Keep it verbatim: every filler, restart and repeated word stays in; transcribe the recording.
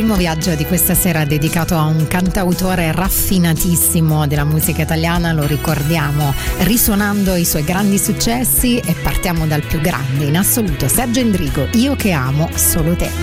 primo viaggio di questa sera dedicato a un cantautore raffinatissimo della musica italiana, lo ricordiamo risuonando i suoi grandi successi, e partiamo dal più grande in assoluto, Sergio Endrigo, Io che amo solo te.